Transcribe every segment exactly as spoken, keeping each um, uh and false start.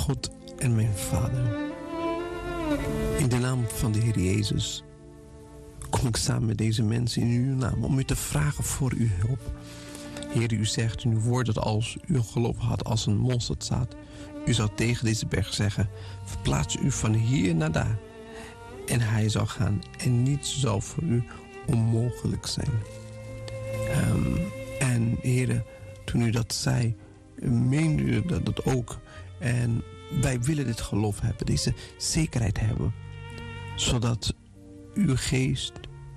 God en mijn Vader, in de naam van de Heer Jezus kom ik samen met deze mensen in uw naam om u te vragen voor uw hulp. Heer, u zegt in uw woord dat als u een geloof had als een mosterdzaad, u zou tegen deze berg zeggen, verplaats u van hier naar daar. En hij zou gaan en niets zou voor u onmogelijk zijn. Um, en Heer, toen u dat zei, meende u dat, dat ook. En wij willen dit geloof hebben, deze zekerheid hebben. Zodat uw geest,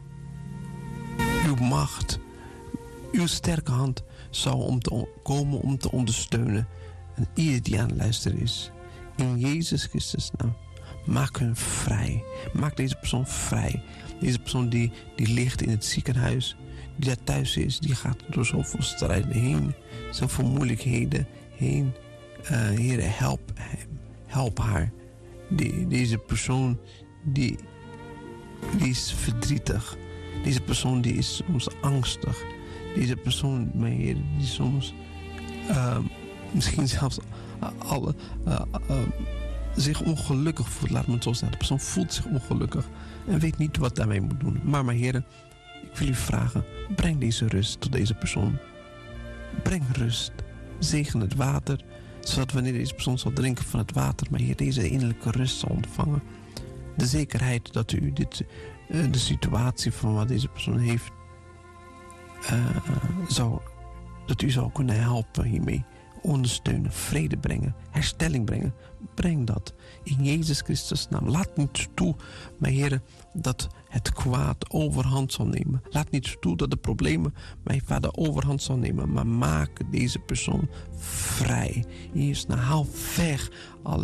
uw macht, uw sterke hand zou om te komen om te ondersteunen. En ieder die aan het luisteren is. In Jezus Christus naam. Maak hem vrij. Maak deze persoon vrij. Deze persoon die, die ligt in het ziekenhuis. Die daar thuis is. Die gaat door zoveel strijden heen. Zoveel moeilijkheden heen. Uh, Heer, help hem. Help haar. Die, deze persoon die, die is verdrietig. Deze persoon die is soms angstig. Deze persoon, mijn Heer, die soms uh, misschien zelfs uh, alle, uh, uh, zich ongelukkig voelt. Laat me het zo zeggen. De persoon voelt zich ongelukkig en weet niet wat daarmee moet doen. Maar mijn Heer, ik wil u vragen, breng deze rust tot deze persoon. Breng rust. Zegen het water, zodat wanneer deze persoon zal drinken van het water, maar Heer, deze innerlijke rust zal ontvangen. De zekerheid dat u dit, uh, de situatie van wat deze persoon heeft, uh, zou, dat u zou kunnen helpen hiermee. Ondersteunen, vrede brengen, herstelling brengen. Breng dat in Jezus Christus naam. Laat niet toe, mijn Heer, dat het kwaad overhand zal nemen. Laat niet toe dat de problemen, mijn Vader, overhand zal nemen. Maar maak deze persoon vrij. Eerst nou, haal weg alle